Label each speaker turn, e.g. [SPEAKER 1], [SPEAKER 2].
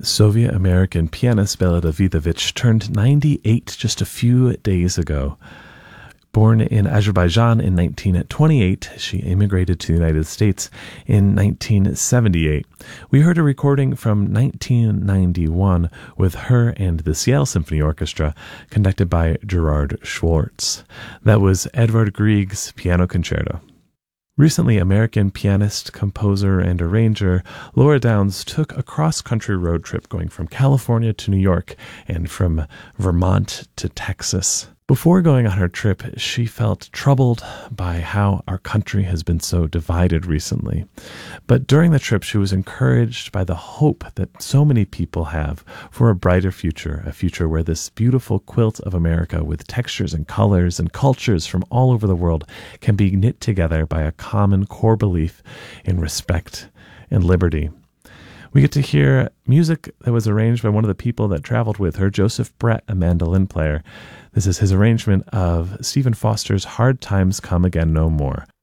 [SPEAKER 1] Soviet-American pianist Bela Davidovich turned 98 just a few days ago. Born in Azerbaijan in 1928, she immigrated to the United States in 1978. We heard a recording from 1991 with her and the Seattle Symphony Orchestra, conducted by Gerard Schwartz. That was Edvard Grieg's Piano Concerto. Recently, American pianist, composer, and arranger Laura Downs took a cross-country road trip going from California to New York and from Vermont to Texas. Before going on her trip, she felt troubled by how our country has been so divided recently. But during the trip, she was encouraged by the hope that so many people have for a brighter future, a future where this beautiful quilt of America with textures and colors and cultures from all over the world can be knit together by a common core belief in respect and liberty. We get to hear music that was arranged by one of the people that traveled with her, Joseph Brett, a mandolin player. This is his arrangement of Stephen Foster's Hard Times Come Again No More.